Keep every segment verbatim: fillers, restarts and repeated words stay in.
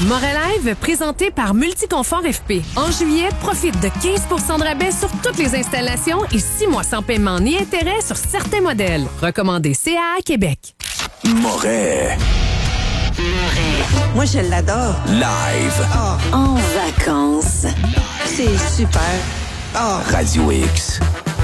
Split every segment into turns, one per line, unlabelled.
Morelive, présenté par Multiconfort F P. En juillet, profite de quinze pour cent de rabais sur toutes les installations et six mois sans paiement ni intérêt sur certains modèles. Recommandé C A A Québec.
Moret.
Moi, je l'adore.
Live.
Oh. En vacances. C'est super.
Oh. Radio X.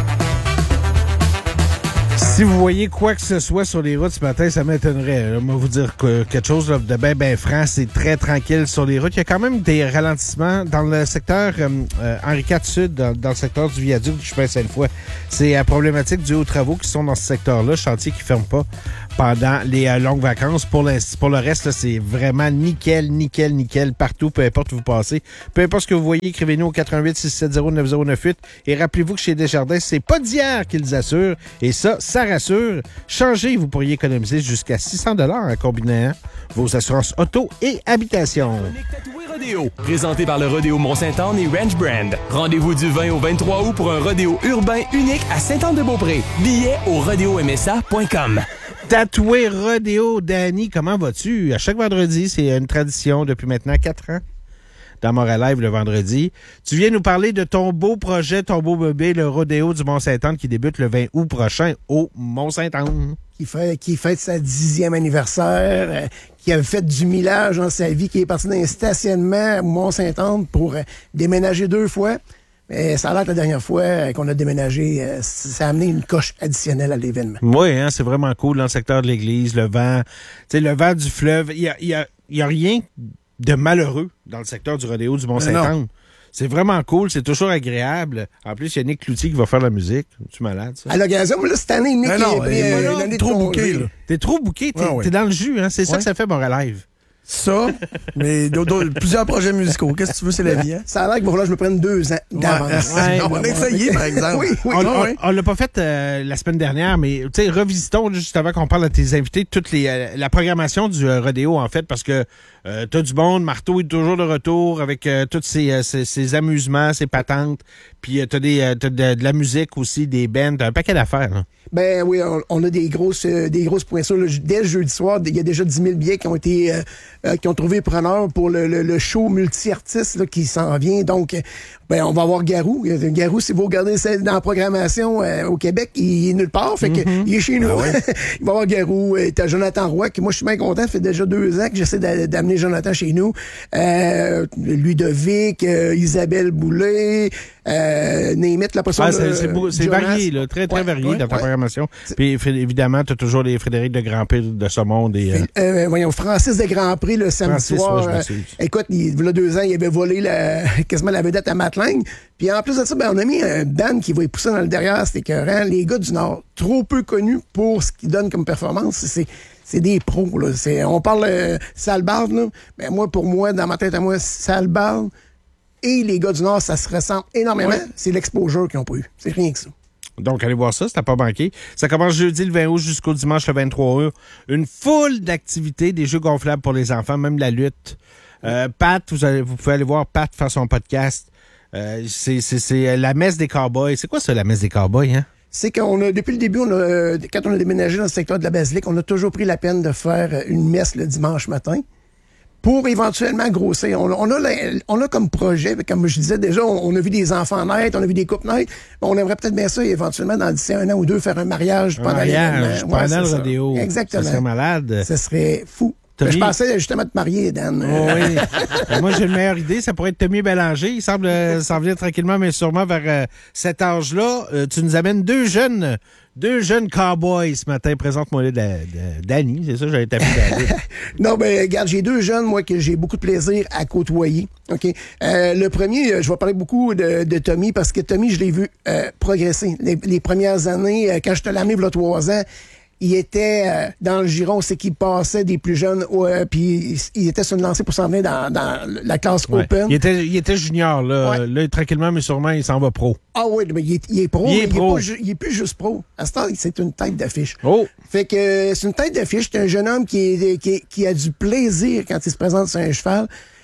Si vous voyez quoi que ce soit sur les routes ce matin, ça m'étonnerait. Là. Moi, vous dire que quelque chose là, de bien, bien franc, c'est très tranquille sur les routes. Il y a quand même des ralentissements dans le secteur euh, euh, Henri quatre Sud, dans, dans le secteur du viaduc du chemin Sainte-Foy. C'est la problématique due aux travaux qui sont dans ce secteur-là, chantier qui ne ferme pas pendant les euh, longues vacances. Pour le, pour le reste, là, c'est vraiment nickel, nickel, nickel partout, peu importe où vous passez. Peu importe ce que vous voyez, écrivez-nous au quatre un huit, six sept zéro, neuf zéro neuf huit. Et rappelez-vous que chez Desjardins, c'est pas d'hier qu'ils assurent. Et ça, ça rassure. Changez, vous pourriez économiser jusqu'à six cents dollars en combinant vos assurances auto et habitation.
Rodéo, présenté par le Rodéo Mont-Saint-Anne et Ranch Brand. Rendez-vous du vingt au vingt-trois août pour un rodéo urbain unique à Saint-Anne-de-Beaupré. Billets au rodéo m s a point com.
Tatoué Rodéo, Danny, comment vas-tu? À chaque vendredi, c'est une tradition depuis maintenant quatre ans. Dans Morelive le vendredi. Tu viens nous parler de ton beau projet, ton beau bébé, le Rodéo du Mont-Saint-Anne qui débute le vingt août prochain au Mont-Saint-Anne.
Qui fait, qui fête sa dixième anniversaire, euh, qui a fait du millage dans sa vie, qui est parti d'un stationnement au Mont-Saint-Anne pour euh, déménager deux fois. Mais ça a l'air que la dernière fois euh, qu'on a déménagé, euh, ça a amené une coche additionnelle à l'événement.
Oui, hein, c'est vraiment cool dans le secteur de l'église, le vent, tu sais, le vent du fleuve. Il y a, il y a, il y a rien de malheureux dans le secteur du Rodéo du Mont-Saint-Anne. C'est vraiment cool, c'est toujours agréable. En plus, il y a Nick Cloutier qui va faire la musique. Tu es malade, ça?
À l'occasion, moi, là, cette année, Nick
non,
est pris
euh,
une année de
trop
congé.
bouqué, là.
T'es trop bouqué, t'es,
ah, ouais.
t'es dans le jus, hein? C'est ça
ouais.
que ça fait, Morelive.
Ça, mais d'autres, d'autres, plusieurs projets musicaux. Qu'est-ce que tu veux, c'est la vie, hein?
Ça a l'air qu'il va falloir que je me prenne deux ans d'avance.
Ouais.
On va essayer, par exemple.
Oui, oui.
On,
Ah,
on,
oui.
on l'a pas fait euh, la semaine dernière, mais tu sais, revisitons juste avant qu'on parle de tes invités, toute les, euh, la programmation du euh, Rodéo, en fait, parce que euh, t'as du monde, Marteau est toujours de retour avec euh, tous ses, euh, ses, ses amusements, ses patentes, puis euh, t'as, des, euh, t'as de, de la musique aussi, des bands, t'as un paquet d'affaires. Là.
Ben oui, on, on a des grosses euh, des grosses pointures. Là. Dès le jeudi soir, il y a déjà dix mille billets qui ont été euh, euh, qui ont trouvé preneur pour le, le, le show multi-artiste là, qui s'en vient. Donc, ben on va avoir Garou. Garou, si vous regardez ça dans la programmation euh, au Québec, il est nulle part. Fait que mm-hmm. il est chez nous. Ah ouais. Il va y avoir Garou. Euh, t'as Jonathan Roy, qui moi je suis bien content. Ça fait déjà deux ans que j'essaie d'a- d'amener Jonathan chez nous. Euh, Ludovic, euh, Isabelle Boulay, euh, Németh, la poisson.
Ah, c'est, c'est, beau, c'est varié, là, très, très
ouais,
varié
ouais,
dans ta
ouais.
programmation. Puis évidemment, tu as toujours les Frédéric de Grandpré de ce monde. Et, euh...
Euh, voyons, Francis de Grandpré le samedi
Francis,
soir.
ouais, je
euh,
m'excuse.
écoute, il, il y a deux ans, il avait volé la, quasiment la vedette à Matelaine. Puis en plus de ça, ben, on a mis un band qui va y pousser dans le derrière. C'était écœurant. Les gars du Nord, trop peu connus pour ce qu'ils donnent comme performance. C'est, c'est des pros, là. C'est, on parle euh, Salbarde, là. Ben, moi, pour moi, dans ma tête à moi, Salbarde et les gars du Nord, ça se ressemble énormément.
Ouais.
C'est l'exposure qu'ils ont pas eu. C'est rien que ça.
Donc, allez voir ça, ça t'a pas manqué. Ça commence jeudi le vingt août jusqu'au dimanche le vingt-trois août. Une foule d'activités, des jeux gonflables pour les enfants, même la lutte. Euh, Pat, vous, allez, vous pouvez aller voir Pat faire son podcast. Euh, c'est, c'est, c'est la messe des cowboys. C'est quoi ça, la messe des cowboys, hein?
C'est qu'on a, depuis le début, on a, euh, quand on a déménagé dans le secteur de la Basilique, on a toujours pris la peine de faire une messe le dimanche matin pour éventuellement grossir. On, on, a, la, on a comme projet, comme je disais déjà, on, on a vu des enfants naître, on a vu des couples naître. On aimerait peut-être bien ça, éventuellement, dans d'ici un an ou deux, faire un mariage
Un
pendant
mariage,
l'événement.
pendant
Ouais,
le
c'est
rodéo.
ça. Exactement.
Ça serait malade.
Ça serait fou.
Tommy...
Je pensais justement te marier, Dan.
Oh oui. Ben, moi, j'ai une meilleure idée. Ça pourrait être Tommy Bélanger. Il semble euh, s'en venir tranquillement, mais sûrement vers euh, cet âge-là. Euh, tu nous amènes deux jeunes, deux jeunes cowboys ce matin. Présente-moi là, de, de, Danny. C'est ça, j'avais tapé Danny.
Non, ben, regarde, j'ai deux jeunes, moi, que j'ai beaucoup de plaisir à côtoyer. OK? Euh, le premier, je vais parler beaucoup de, de Tommy parce que Tommy, je l'ai vu euh, progresser. Les, les premières années, euh, quand je te l'ai amené, il y a trois ans, il était euh, dans le giron, c'est qu'il passait des plus jeunes, euh, puis il, il était sur une lancée pour s'en venir dans, dans la classe
Ouais.
Open.
Il était, il était junior, là.
Ouais.
Là, tranquillement, mais sûrement, il s'en va pro.
Ah oui, mais il est, il est pro.
Il est
mais
pro.
Il est, pas ju- il est plus juste pro. À ce temps, c'est une tête d'affiche.
Oh!
Fait que euh, c'est une tête d'affiche. C'est un jeune homme qui, est, qui, est- qui a du plaisir quand il se présente sur un cheval.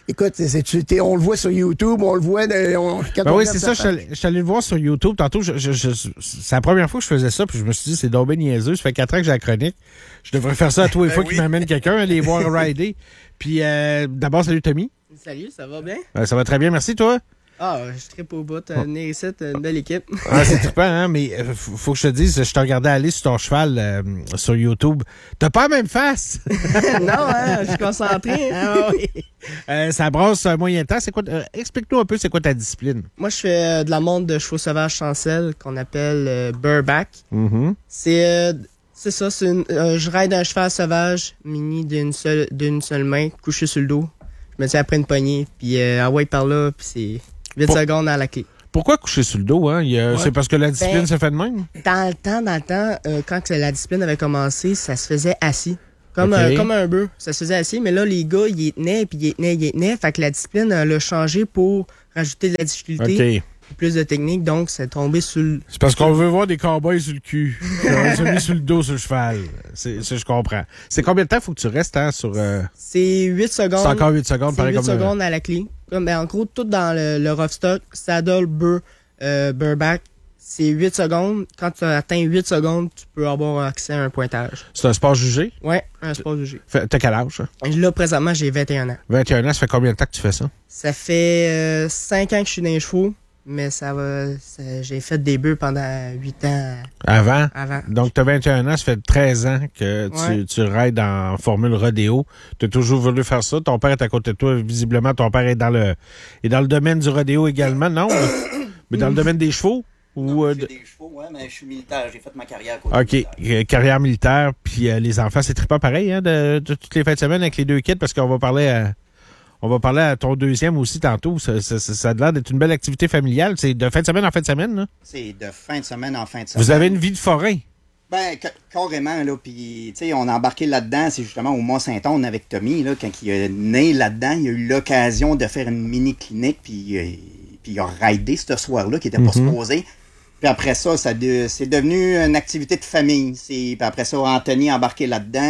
écoute, c'est, tu, t'es, on le voit sur YouTube, on le voit... De, on, quand
ben
on
oui, c'est ça. Je suis allé le voir sur YouTube. Tantôt, je, je, je, c'est la première fois que je faisais ça, puis je me suis dit, c'est donc bien niaiseux. Ça fait quatre ans que j'ai la chronique. Je devrais faire ça à tous les ben fois oui. qu'il m'amène quelqu'un, aller voir rider. Puis euh, d'abord, salut Tommy.
Salut, ça va bien?
Euh, ça va très bien, merci, toi.
Ah, je trippe au bout. T'as venir ici, t'as une belle équipe.
Ah, c'est trippant, hein? Mais euh, faut que je te dise, je te regardais aller sur ton cheval euh, sur YouTube. T'as pas la même face!
Non, hein? Je suis concentré.
Ah, oui. euh, ça brasse un moyen temps. C'est quoi? Euh, explique-nous un peu, c'est quoi ta discipline?
Moi, je fais euh, de la monte de chevaux sauvages sans selle qu'on appelle euh, bareback.
Mm-hmm.
C'est, euh, c'est ça. C'est une, euh, je ride un cheval sauvage muni d'une seule, d'une seule main, couché sur le dos. Je me tiens après une poignée, puis euh, ah ouais, par là, puis c'est... huit Pour... secondes à la clé.
Pourquoi coucher sur le dos? Hein? Il y a... ouais. C'est parce que la discipline ben, se fait de même?
Dans le temps, dans le temps, euh, quand la discipline avait commencé, ça se faisait assis. Comme, okay. euh, comme un bœuf. Ça se faisait assis, mais là, les gars, ils tenaient, puis ils tenaient, ils tenaient. Fait que la discipline, elle a changé pour rajouter de la difficulté.
Okay.
Plus de technique, donc c'est tombé sur le...
C'est parce qu'on veut voir des cow-boys sur le cul. On s'est mis sur le dos sur le cheval. C'est, ça, je comprends. C'est combien de temps faut que tu restes hein, sur... Euh...
C'est huit secondes.
C'est encore huit secondes,
c'est
pareil
huit
comme...
secondes à la clé. Comme, ben, en gros, tout dans le, le rough stock, saddle, burr, euh, bareback, c'est huit secondes. Quand tu atteins huit secondes, tu peux avoir accès à un pointage.
C'est un sport jugé?
Oui, un sport jugé.
Fait, t'as quel âge? Hein?
Là, présentement, j'ai vingt et un ans.
vingt et un ans, ça fait combien de temps que tu fais ça?
Ça fait euh, cinq ans que je suis dans les chevaux. Mais ça va. Ça, j'ai fait des bœufs pendant huit ans.
Avant?
Avant.
Donc, tu as vingt et un ans, ça fait treize ans que tu, ouais. tu rides en formule rodéo. Tu as toujours voulu faire ça. Ton père est à côté de toi. Visiblement, ton père est dans le est dans le domaine du rodéo également, non? Mais dans le domaine des chevaux?
Ou non, euh, j'ai des chevaux, ouais, mais je suis militaire. J'ai fait ma carrière à côté
OK. Militaire. Carrière militaire. Puis euh, les enfants, c'est trippant pareil, hein, de, de toutes les fins de semaine avec les deux kids, parce qu'on va parler à... On va parler à ton deuxième aussi tantôt. Ça, ça, ça a l'air d'être une belle activité familiale. C'est de fin de semaine en fin de semaine, là?
C'est de fin de semaine en fin de semaine.
Vous avez une vie de forain?
Ben, carrément, là. Puis, tu sais, on a embarqué là-dedans, c'est justement au Mont-Saint-Onne avec Tommy, là, quand il est né là-dedans, il a eu l'occasion de faire une mini-clinique, puis, euh, puis il a raidé ce soir-là, qui était pas
Mm-hmm.
supposé. Puis après ça, ça de, c'est devenu une activité de famille. C'est, puis après ça, Anthony a embarqué là-dedans.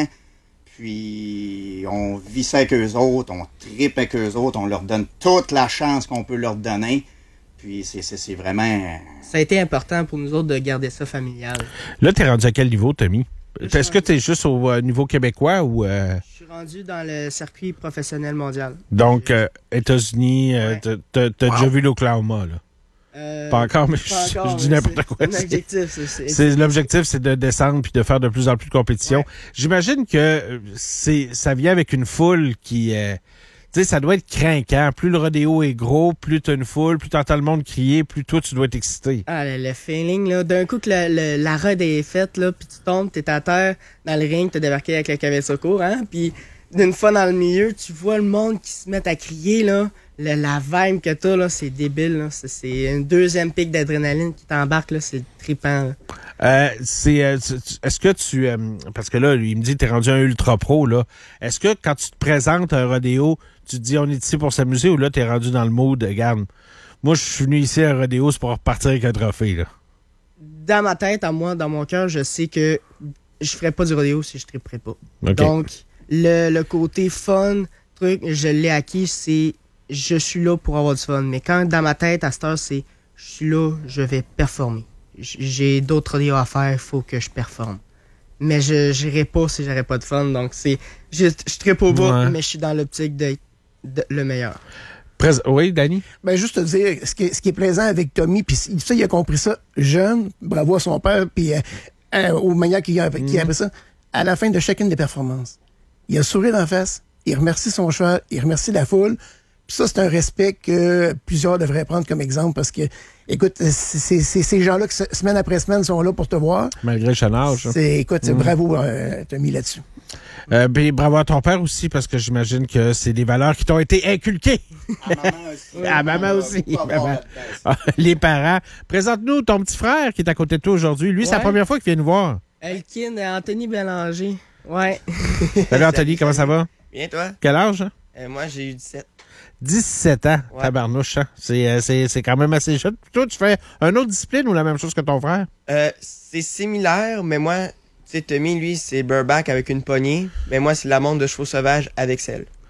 Puis, on vit ça avec eux autres, on tripe avec eux autres, on leur donne toute la chance qu'on peut leur donner. Puis, c'est, c'est, c'est vraiment...
Ça a été important pour nous autres de garder ça familial.
Là, t'es rendu à quel niveau, Tommy? Là, Est-ce que t'es juste au euh, niveau québécois ou... Euh...
Je suis rendu dans le circuit professionnel mondial.
Donc, euh, États-Unis, euh,
ouais.
t'as, t'as wow. déjà vu l'Oklahoma, là?
Euh,
pas encore, mais
pas
je,
encore,
je dis
mais
n'importe
c'est,
quoi.
C'est, l'objectif, c'est, c'est,
c'est, l'objectif, c'est de descendre puis de faire de plus en plus de compétition. Ouais. J'imagine que c'est, ça vient avec une foule qui... Euh, tu sais, ça doit être craquant. Plus le rodéo est gros, plus t'as une foule, plus t'entends le monde crier, plus toi, tu dois être excité.
Ah, le, le feeling, là. D'un coup que le, le, la rod est faite, là, puis tu tombes, t'es à terre dans le ring, t'as débarqué avec le cavalier de secours, hein, puis d'une fois dans le milieu, tu vois le monde qui se met à crier, là. Le, la vibe que t'as, là, c'est débile, là. C'est, c'est une deuxième pic d'adrénaline qui t'embarque, là. C'est trippant, là.
Euh, c'est, euh, est-ce que tu... Euh, parce que là, il me dit que t'es rendu un ultra pro, là. Est-ce que quand tu te présentes à un rodéo, tu te dis on est ici pour s'amuser ou là, t'es rendu dans le mood, regarde, moi, je suis venu ici à un rodéo, c'est pour repartir avec un trophée, là?
Dans ma tête, à moi, dans mon cœur, je sais que je ferais pas du rodéo si je tripperais pas. Okay. Donc, le, le côté fun, truc, je l'ai acquis, c'est... je suis là pour avoir du fun. Mais quand dans ma tête, à cette heure, c'est je suis là, je vais performer. J'ai d'autres rodéos à faire, il faut que je performe. Mais je n'irai pas si j'aurais pas de fun. Donc, c'est je, je trippe au bout, ouais. mais je suis dans l'optique d'être de, le meilleur.
Prés- oui, Danny?
Ben, juste te dire, ce qui est, ce qui est plaisant avec Tommy, puis ça, il a compris ça jeune, bravo à son père, puis euh, euh, aux manières qu'il a, qu'il a appris ça, à la fin de chacune des performances. Il a souri d'en face, il remercie son cheval, il remercie la foule. Puis ça, c'est un respect que plusieurs devraient prendre comme exemple parce que, écoute, c'est, c'est ces gens-là qui, semaine après semaine, sont là pour te voir.
Malgré le jeune âge.
C'est, écoute, c'est mmh. bravo, euh, Tommy, là-dessus.
Euh, ben, bravo à ton père aussi, parce que j'imagine que c'est des valeurs qui t'ont été inculquées.
À maman aussi.
À maman aussi. Maman. Les parents. Présente-nous ton petit frère qui est à côté de toi aujourd'hui. Lui, ouais. c'est la première fois qu'il vient nous voir.
Elkin et Anthony Bélanger. Ouais.
Salut Anthony, comment ça va?
Bien, toi?
Quel âge? Hein?
Euh, moi, j'ai eu dix-sept.
dix-sept ans, ouais. Tabarnouche, hein? C'est, euh, c'est, c'est quand même assez jeune. Toi, tu fais une autre discipline ou la même chose que ton frère?
Euh, c'est similaire, mais moi, tu sais, Tommy, lui, c'est bareback avec une poignée, mais moi, c'est la monte de chevaux sauvages avec selle.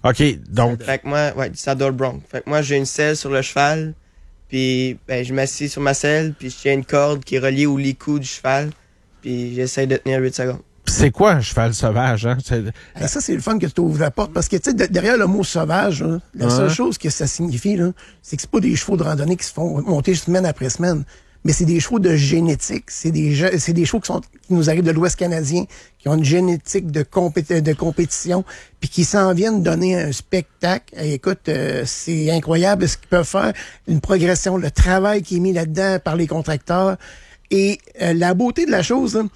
OK, donc...
Fait que moi, ouais, du saddle bronc. Fait que moi, j'ai une selle sur le cheval, puis ben, je m'assieds sur ma selle, puis je tiens une corde qui est reliée au licou du cheval, puis j'essaie de tenir huit secondes.
C'est quoi un cheval sauvage, hein? C'est...
Et ça, c'est le fun que tu ouvres la porte, parce que, tu sais, de- derrière le mot sauvage, là, la
Ouais.
seule chose que ça signifie, là, c'est que c'est pas des chevaux de randonnée qui se font monter semaine après semaine, mais c'est des chevaux de génétique. C'est des, je- c'est des chevaux qui, sont, qui nous arrivent de l'Ouest canadien, qui ont une génétique de, compé- de compétition, puis qui s'en viennent donner un spectacle. Et écoute, euh, c'est incroyable ce qu'ils peuvent faire, une progression, le travail qui est mis là-dedans par les contracteurs. Et euh, la beauté de la chose, là,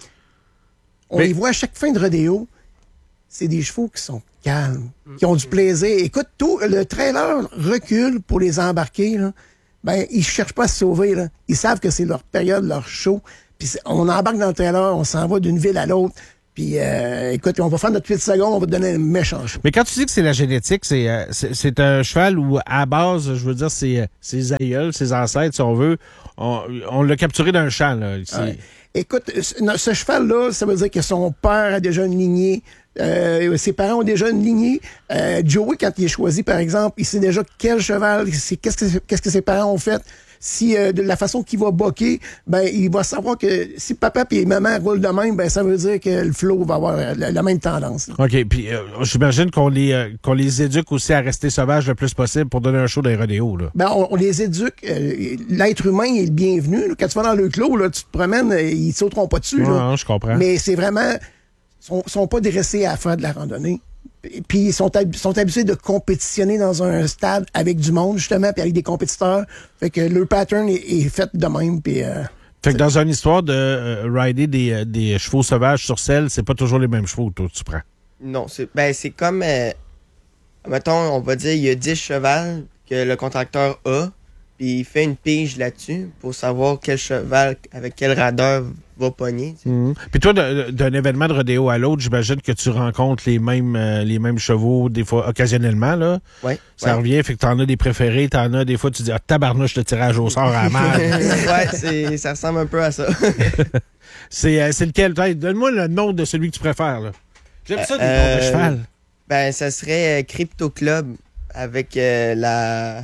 on
Mais-
les voit à chaque fin de rodéo, c'est des chevaux qui sont calmes, qui ont du plaisir. Écoute, tout le trailer recule pour les embarquer, là. Ben, ils cherchent pas à se sauver, là. Ils savent que c'est leur période, leur show. Puis c'est- on embarque dans le trailer, on s'en va d'une ville à l'autre. Puis, euh, écoute, on va faire notre huit secondes, on va te donner un méchant show.
Mais quand tu dis que c'est la génétique, c'est, euh, c'est, c'est un cheval où, à base, je veux dire, c'est euh, ses aïeuls, ses ancêtres, si on veut, on, on l'a capturé d'un champ, là. C'est-
Ouais. Écoute, ce, non, ce cheval-là, ça veut dire que son père a déjà une lignée. Euh, ses parents ont déjà une lignée. Euh, Joey, quand il est choisi, par exemple, il sait déjà quel cheval, c'est, qu'est-ce, que, qu'est-ce que ses parents ont fait. Si euh, de la façon qu'il va boquer, ben il va savoir que si papa et maman roulent de même, ben ça veut dire que le flow va avoir la, la même tendance. Là.
OK, puis euh, j'imagine qu'on les euh, qu'on les éduque aussi à rester sauvages le plus possible pour donner un show dans les rodéos, là.
Ben, on, on les éduque. Euh, l'être humain est le bienvenu. Là. Quand tu vas dans le clos, là, tu te promènes, euh, ils te sauteront pas dessus.
Ouais,
là.
non, je comprends.
Mais c'est vraiment... sont, sont pas dressés à faire de la randonnée. P- Puis ils sont, hab- sont habitués de compétitionner dans un stade avec du monde, justement, puis avec des compétiteurs. Fait que le pattern est, est fait de même. Puis, euh,
Fait que dans une histoire de euh, rider des, euh, des chevaux sauvages sur selle, c'est pas toujours les mêmes chevaux que toi, tu prends.
Non, c'est ben c'est comme euh, mettons, on va dire il y a dix chevals que le contracteur a, puis il fait une pige là-dessus pour savoir quel cheval avec quel radar va pogner. tu sais.
Mhm. Puis toi, de- d'un événement de rodéo à l'autre, j'imagine que tu rencontres les mêmes euh, les mêmes chevaux des fois occasionnellement, là.
Ouais.
Ça
ouais.
revient, fait que t'en as des préférés, t'en as des fois tu dis ah tabarnouche le tirage au sort à la mal.
ouais, c'est ça ressemble un peu à ça.
c'est euh, c'est lequel? Hey, donne-moi le nom de celui que tu préfères, là. J'aime ça des noms de
Euh,
cheval.
Ben ça serait euh, Crypto Club avec euh, la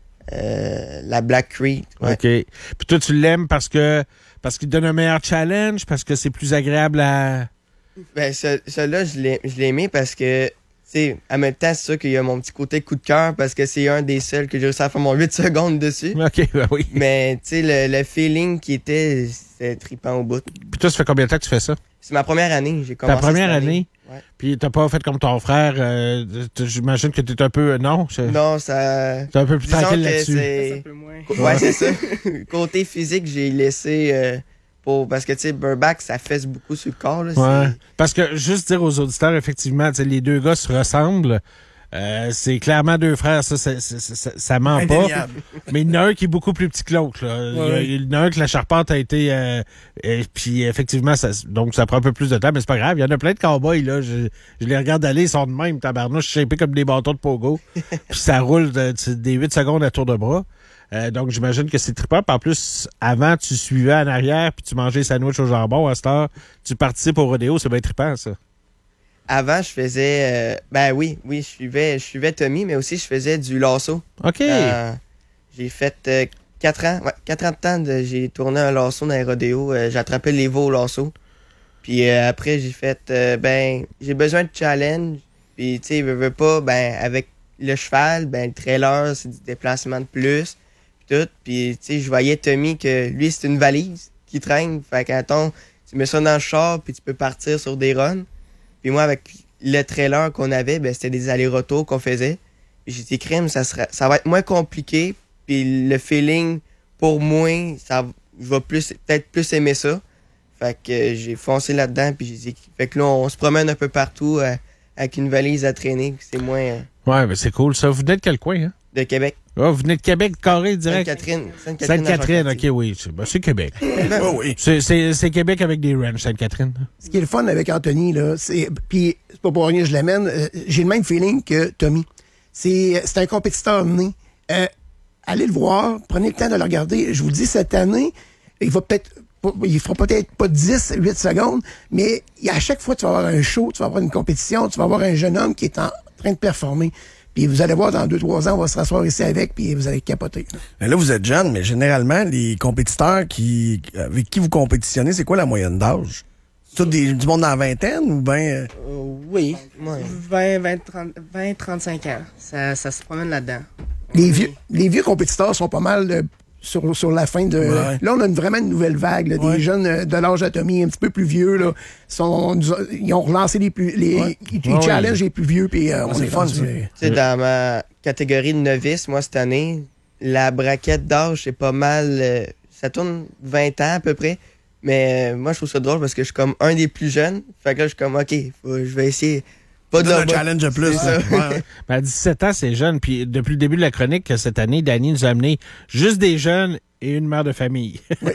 euh, la Black Creek. Ouais.
OK. Puis toi, tu l'aimes parce que parce qu'il te donne un meilleur challenge, parce que c'est plus agréable à.
Ben, ce- celui-là, je l'ai je l'ai aimé parce que, tu sais, en même temps, c'est sûr qu'il y a mon petit côté coup de cœur parce que c'est un des seuls que j'ai réussi à faire mon huit secondes dessus.
OK, ben oui.
Mais, tu sais, le, le feeling qui était, c'était trippant au bout.
Puis toi, ça fait combien de temps que tu fais ça?
C'est ma première année. J'ai
Ta
commencé
première
cette
année?
Ouais.
Puis t'as pas fait comme ton frère. euh, t- J'imagine que t'es un peu. Non? c'est-
Non, ça...
T'es un peu plus
disons
tranquille
que
là-dessus.
c'est-
Un peu moins.
Ouais, c'est ça. Côté physique, j'ai laissé... euh, pour parce que, tu sais, Burback, ça fesse beaucoup sur le corps. Là,
Ouais.
c'est-
Parce que, juste dire aux auditeurs, effectivement, tu sais, les deux gars se ressemblent. Euh, c'est clairement deux frères, ça, ça, ça, ça, ça ment pas.
Indéniable.
Mais il y en a un qui est beaucoup plus petit que l'autre. là. Il y a-
Ouais.
Il y en a un que la charpente a été... Euh, et puis, effectivement, ça, donc ça prend un peu plus de temps, mais c'est pas grave. Il y en a plein de cowboys, là. Je, je les regarde aller, ils sont de même, tabarnouche, shapés comme des bâtons de pogo. Puis ça roule de- de- des huit secondes à tour de bras. Euh, donc, j'imagine que c'est trippant. Puis en plus, avant, tu suivais en arrière, puis tu mangeais les sandwichs au jambon. À cette heure, tu participes au rodéo, c'est bien trippant, ça.
Avant, je faisais... euh, ben oui, oui, je suivais, je suivais Tommy, mais aussi je faisais du lasso.
OK.
Euh, j'ai fait euh, quatre ans. Ouais, quatre ans de temps, de- j'ai tourné un lasso dans les rodéos. Euh, j'attrapais les veaux au lasso. Puis euh, après, j'ai fait, euh, ben, j'ai besoin de challenge. Puis, tu sais, veux, veux pas, ben, avec le cheval, ben, le trailer, c'est du déplacement de plus. Puis tout. Puis, tu sais, je voyais Tommy que lui, c'est une valise qui traîne. Fait qu'attends, tu mets ça dans le char, puis tu peux partir sur des runs. Puis moi, avec le trailer qu'on avait, ben, c'était des allers-retours qu'on faisait. Puis j'ai dit, crème, ça, sera, ça va être moins compliqué. Puis le feeling, pour moi, ça, je vais plus, peut-être plus aimer ça. Fait que euh, j'ai foncé là-dedans. Puis j'ai dit, fait que là, on se promène un peu partout euh, avec une valise à traîner. C'est moins euh,
Ouais, mais c'est cool, ça. Vous venez de quel coin, hein?
de Québec.
Ah, vous venez de Québec, carré, direct?
Sainte-Catherine. Sainte-Catherine.
Sainte-Catherine,
à
OK, oui. C'est ben, c'est Québec.
Oh oui.
C'est- C'est c'est Québec avec des ranchs, Sainte-Catherine.
Ce qui est le fun avec Anthony, là, c'est. Puis, c'est pas pour rien que je l'amène. euh, j'ai le même feeling que Tommy. C'est c'est un compétiteur né. Euh, allez le voir, prenez le temps de le regarder. Je vous dis, cette année, il va peut-être. pas- Il fera peut-être pas dix, huit secondes, mais à chaque fois, tu vas avoir un show, tu vas avoir une compétition, tu vas avoir un jeune homme qui est en train de performer. Puis vous allez voir, dans deux, trois ans, on va se rasseoir ici avec, puis vous allez capoter. Là,
mais là vous êtes jeune, mais généralement, les compétiteurs qui avec qui vous compétitionnez, c'est quoi la moyenne d'âge? Tout des, du monde dans la vingtaine ou bien... Euh...
Euh, oui, vingt, vingt, trente, vingt, trente-cinq ans. Ça, ça se promène là-dedans.
Les vieux, les vieux compétiteurs sont pas mal de, sur, sur la fin de...
Ouais.
Là, on a une, vraiment une nouvelle vague. Là,
ouais.
Des jeunes de l'âge d'Atomy, un petit peu plus vieux. Là, sont, ils ont relancé les, plus, les,
ouais.
les
ouais,
challenges
ouais.
les plus vieux. Puis, euh,
ouais,
on
c'est
est
fun,
rendu,
ça.
euh,
Tu sais, dans ma catégorie de novice, moi, cette année, la braquette d'âge, c'est pas mal... Euh, ça tourne vingt ans à peu près. Mais euh, moi, je trouve ça drôle parce que je suis comme un des plus jeunes. Fait que là, je suis comme, OK, faut, je vais essayer. Pas de
un challenge de plus.
Ça.
Ouais, ouais.
Ben, à dix-sept ans, c'est jeune. Puis depuis le début de la chronique, cette année, Danny nous a amené juste des jeunes et une mère de famille. Oui.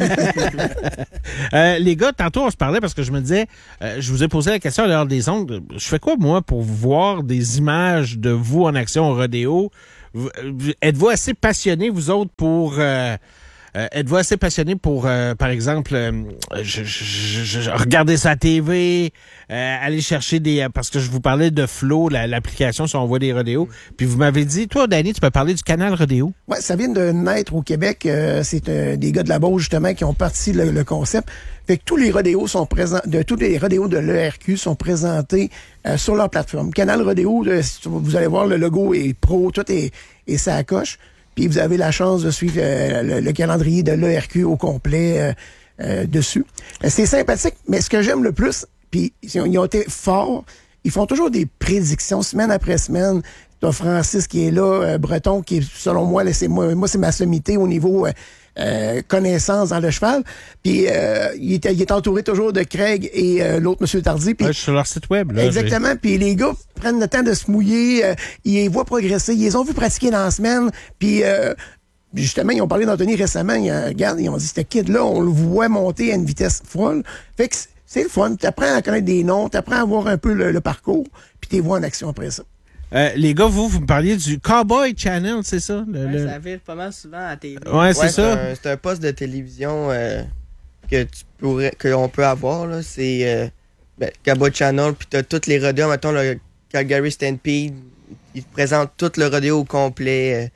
euh, les gars, tantôt, on se parlait parce que je me disais, euh, je vous ai posé la question à l'heure des ondes. Je fais quoi, moi, pour voir des images de vous en action au rodéo? Vous, êtes-vous assez passionné, vous autres, pour... Euh, Euh, êtes-vous assez passionné pour, euh, par exemple, euh, je, je, je, je, regarder sa T V, euh, aller chercher des... Parce que je vous parlais de Flow, la, l'application si on voit des rodéos. Puis vous m'avez dit, toi, Danny, tu peux parler du canal rodéo?
Oui, ça vient de naître au Québec. Euh, c'est euh, des gars de la Beauce, justement, qui ont parti le, le concept. Fait que tous les rodéos sont présents, de tous les rodéos de l'E R Q sont présentés euh, sur leur plateforme. Canal Rodéo, de, vous allez voir, le logo est pro, tout est, est ça coche. Puis vous avez la chance de suivre euh, le, le calendrier de l'E R Q au complet euh, euh, dessus. Euh, c'est sympathique, mais ce que j'aime le plus, puis ils ont, ils ont été forts, ils font toujours des prédictions semaine après semaine. T'as Francis qui est là, euh, Breton, qui est, selon moi, là, c'est, moi, moi c'est ma sommité au niveau... Euh, Euh, connaissance dans le cheval. Puis euh, il, est, il est entouré toujours de Craig et euh, l'autre Monsieur Tardy. Puis,
ouais, je suis sur leur site web. Là,
exactement.
J'ai...
Puis les gars prennent le temps de se mouiller. Euh, ils les voient progresser. Ils les ont vu pratiquer dans la semaine. Puis euh, justement, ils ont parlé d'Anthony récemment. Ils, euh, regarde, ils ont dit, ce kid-là, on le voit monter à une vitesse folle. Fait que c'est le fun. Tu apprends à connaître des noms. Tu apprends à voir un peu le, le parcours. Puis tu les vois en action après ça.
Euh, les gars, vous, vous me parliez du Cowboy Channel, c'est ça? Le,
ouais,
le...
Ça vire pas mal souvent à la T V.
Ouais, c'est
ouais,
ça.
C'est un, c'est un poste de télévision euh, que tu pourrais, qu'on peut avoir. Là. C'est euh, ben, Cowboy Channel, puis t'as tous les rodéos. Mettons, le Calgary Stampede, ils te présentent tout le rodéo au complet.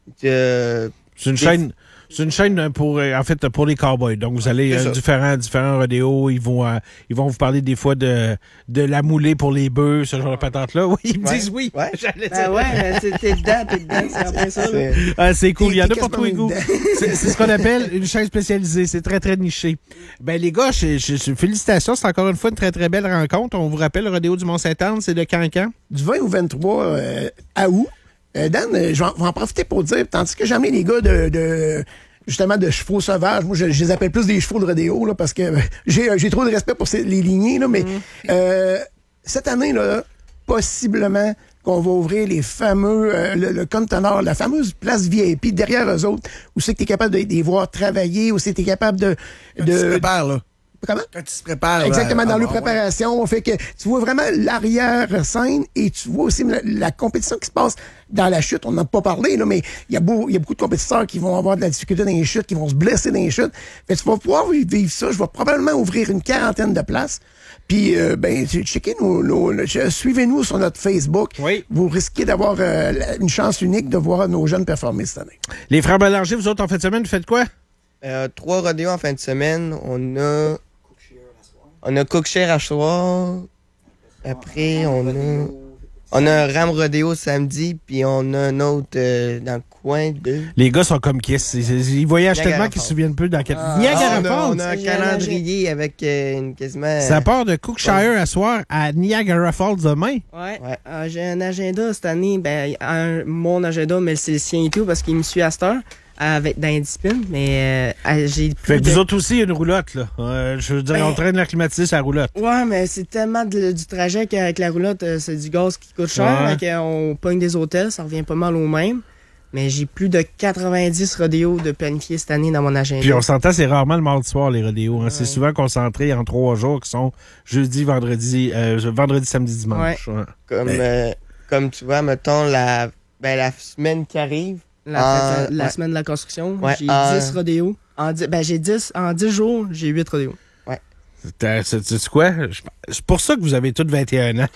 Euh,
c'est une chaîne... C'est une chaîne pour, en fait, pour les cowboys. Donc, vous allez euh, différents, différents rodéos. Ils vont, euh, ils vont vous parler des fois de, de la moulée pour les bœufs, ce genre de patente-là. Oui, ils me
ouais.
disent oui.
Ouais.
J'allais ben dire. Ouais, t'es, t'es dedans, t'es dedans. C'est après ça, là.
Ah, c'est cool. Il y en a pour tous les goûts. C'est, c'est ce qu'on appelle une chaîne spécialisée. C'est très, très niché. Ben, les gars, je, je, je, félicitations. C'est encore une fois une très, très belle rencontre. On vous rappelle, le rodéo du Mont-Sainte-Anne, c'est de quand à quand?
Du vingt au vingt-trois euh, à août. Euh, Dan, je vais en profiter pour dire, tandis que j'ai amené les gars de, de justement de chevaux sauvages, moi je, je les appelle plus des chevaux de rodéo là, parce que j'ai, j'ai trop de respect pour ces, les lignées, là, mais mmh. euh, cette année, là, possiblement qu'on va ouvrir les fameux, euh, le, le conteneur, la fameuse place V I P derrière eux autres, où c'est que tu es capable de les voir travailler, où c'est que tu es capable de...
de... Tu te prépares, là.
Comment?
Quand tu te prépares.
Exactement,
à,
dans
à,
la
à,
préparation. Ouais. Fait que tu vois vraiment l'arrière-scène et tu vois aussi la, la compétition qui se passe dans la chute. On n'en a pas parlé, là, mais il y a beau, il y a beaucoup de compétiteurs qui vont avoir de la difficulté dans les chutes, qui vont se blesser dans les chutes. Fait que tu vas pouvoir vivre ça. Je vais probablement ouvrir une quarantaine de places. Puis, euh, ben, checkez nous, nos, nos, suivez-nous sur notre Facebook.
Oui.
Vous risquez d'avoir euh, une chance unique de voir nos jeunes performer cette année.
Les frères Bélanger, vous autres, en fin de semaine, vous faites quoi?
Euh, trois rodéos en fin de semaine. On a... On a Cookshare à soir. Après, on a... On a un Ram Rodéo samedi, puis on a un autre euh, dans le coin de...
Les gars sont comme Kiss. Ils voyagent
Niagara
tellement qu'ils se souviennent plus dans quel...
Ah,
Niagara
on, a,
Falls!
on a un calendrier avec euh, une quasiment...
Ça part de Cookshire à soir à Niagara Falls demain.
Ouais. ouais. Euh, j'ai un agenda cette année. Ben, un, mon agenda, mais c'est le sien et tout, parce qu'il me suit à cette heure. Avec, dans les disciplines, mais euh, j'ai...
Fait que
de...
vous autres aussi, il y a une roulotte, là. Euh, je veux dire, ben, on traîne la climatisée sur la roulotte.
Ouais, mais c'est tellement de, du trajet qu'avec la roulotte, euh, c'est du gaz qui coûte cher. Ouais. Fait on pogne des hôtels, ça revient pas mal au même. Mais j'ai plus de quatre-vingt-dix rodéos de planifier cette année dans mon agenda.
Puis on s'entend, c'est rarement le mardi soir, les rodéos. Hein. Ouais. C'est souvent concentré en trois jours qui sont jeudi, vendredi, euh, vendredi, samedi, dimanche.
Ouais.
Ouais.
Comme, ben. euh, comme tu vois, mettons, la, ben, la semaine qui arrive,
La,
en,
la
ouais.
semaine de la construction,
ouais,
j'ai
en,
dix rodéos. En dix, ben j'ai dix, en dix jours, j'ai huit rodéos.
Ouais.
C'est, c'est, c'est quoi? C'est pour ça que vous avez tous vingt et un ans.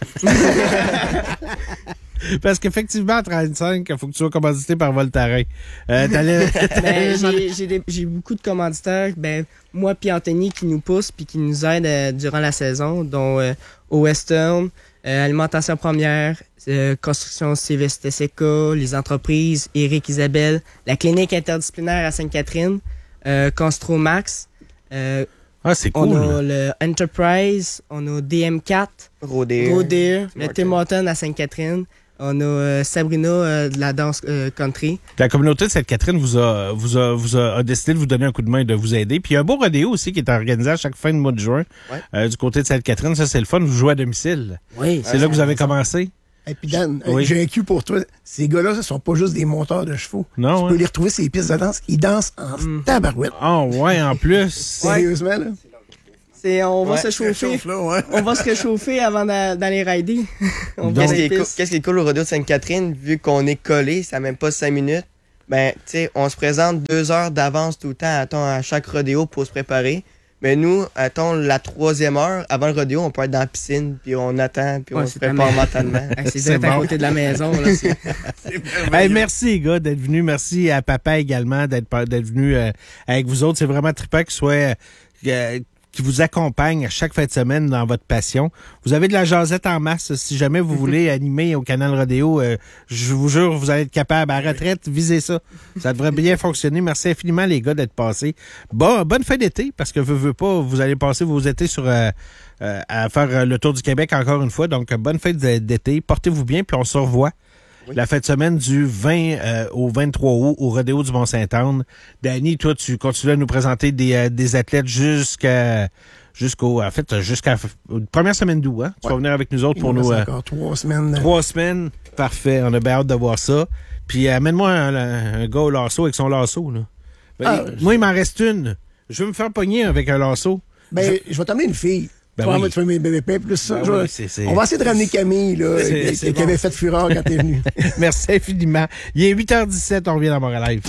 Parce qu'effectivement, à trente-cinq, il faut que tu sois commandité par Voltaren. Euh,
ben, j'ai, j'ai, des, j'ai beaucoup de commanditaires. Ben, moi puis Anthony qui nous poussent puis qui nous aident euh, durant la saison, dont euh, au Western, euh, Alimentation Première, euh, Construction C V T C K, les entreprises, Éric Isabelle, la clinique interdisciplinaire à Sainte-Catherine, euh, Constromax. Euh,
ah, c'est cool.
On a le Enterprise, on a D M quatre,
Rodeer,
Rodeer, le Tim Hortons à Sainte-Catherine. On a euh, Sabrina euh, de la danse euh, country.
La communauté de Sainte-Catherine vous a, vous a, vous a, a décidé de vous donner un coup de main et de vous aider. Puis il y a un beau rodéo aussi qui est organisé à chaque fin de mois de juin
ouais.
euh, du côté de Sainte-Catherine. Ça, c'est le fun. Vous jouez à domicile.
Oui.
C'est ouais, là que vous avez commencé.
Et puis Dan,
oui.
j'ai un cul pour toi. Ces gars-là, ce sont pas juste des monteurs de chevaux.
Non,
tu
ouais.
peux les retrouver sur les pistes de danse. Ils dansent en mm. tabarouette.
Oh ouais, en plus.
Sérieusement, là.
C'est, on va
ouais,
se chauffer.
Là, ouais.
On va se réchauffer avant d'aller rider.
Qu'est-ce qui, est cool, qu'est-ce qui est cool au rodéo de Sainte-Catherine, vu qu'on est collé, ça n'a même pas cinq minutes, ben, tu sais, on se présente deux heures d'avance tout le temps attends, à chaque rodéo pour se préparer. Mais nous, attends, la troisième heure, avant le rodéo, on peut être dans la piscine, puis on attend, puis ouais, on se prépare mentalement.
C'est, c'est bon. À côté de la maison. Là, c'est...
c'est hey, merci, les gars, d'être venus. Merci à papa également d'être, d'être venu euh, avec vous autres. C'est vraiment trippant qu'il soit... Euh, qui vous accompagne à chaque fin de semaine dans votre passion. Vous avez de la jasette en masse. Si jamais vous voulez animer au Canal Rodéo, euh, je vous jure, vous allez être capable. À la retraite, visez ça. Ça devrait bien fonctionner. Merci infiniment, les gars, d'être passés. Bon, bonne fin d'été, parce que veux, veux pas, vous allez passer vos étés sur euh, euh, à faire le tour du Québec encore une fois. Donc, bonne fête d'été. Portez-vous bien, puis on se revoit. Oui. La fête de semaine du vingt euh, au vingt-trois août au Rodéo du Mont-Saint-Anne. Danny, toi, tu continues à nous présenter des, euh, des athlètes jusqu'à jusqu'au en fait jusqu'à la première semaine d'août. Hein? Tu ouais. vas venir avec nous autres
Il
pour nous.
Euh, encore trois semaines.
Trois semaines. Parfait. On a bien hâte de voir ça. Puis amène-moi un, un gars au lasso avec son lasso. Là. Ben, ah, moi, je... il m'en reste une. Je veux me faire pogner avec un lasso.
Ben, je, je vais t'amener une fille. Ben tu, oui. vas, tu fais mes bébés plus ça. Ben oui, c'est, c'est... On va essayer de ramener Camille, là, c'est, qui, c'est qui bon. avait fait fureur quand t'es venu.
Merci infiniment. Il est huit heures dix-sept, on revient dans Montréal Live.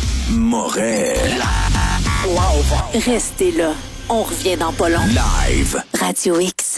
Montréal.
Wow. Restez là. On revient dans pas long.
Live.
Radio X.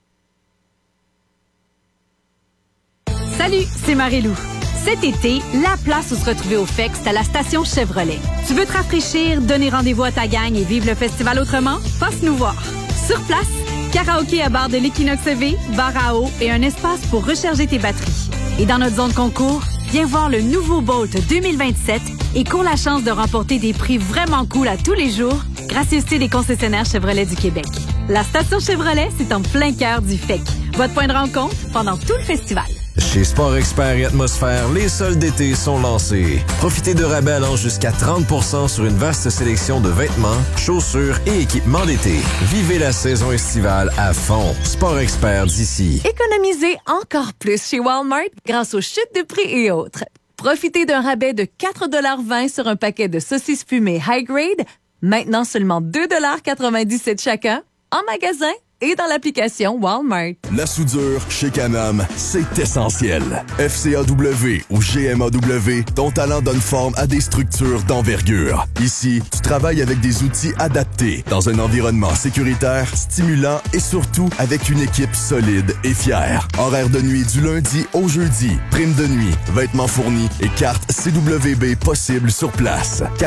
Salut, c'est Marie-Lou. Cet été, la place où se retrouver au F E C, c'est à la station Chevrolet. Tu veux te rafraîchir, donner rendez-vous à ta gang et vivre le festival autrement? Passe nous voir. Sur place, karaoké à bar de l'Equinox E V, bar à eau et un espace pour recharger tes batteries. Et dans notre zone concours, viens voir le nouveau Bolt deux mille vingt-sept et cours la chance de remporter des prix vraiment cool à tous les jours, gracieuseté des concessionnaires Chevrolet du Québec. La station Chevrolet, c'est en plein cœur du F E C. Votre point de rencontre pendant tout le festival.
Chez Sport Expert et Atmosphère, les soldes d'été sont lancés. Profitez de rabais allant jusqu'à trente pour cent sur une vaste sélection de vêtements, chaussures et équipements d'été. Vivez la saison estivale à fond. Sport Expert d'ici.
Économisez encore plus chez Walmart grâce aux chutes de prix et autres. Profitez d'un rabais de quatre dollars vingt sur un paquet de saucisses fumées High Grade, maintenant seulement deux dollars quatre-vingt-dix-sept chacun, en magasin et dans l'application Walmart.
La soudure chez Can-Am, c'est essentiel. F C A W ou G M A W, ton talent donne forme à des structures d'envergure. Ici, tu travailles avec des outils adaptés, dans un environnement sécuritaire, stimulant et surtout avec une équipe solide et fière. Horaire de nuit du lundi au jeudi, prime de nuit, vêtements fournis et carte C W B possible sur place.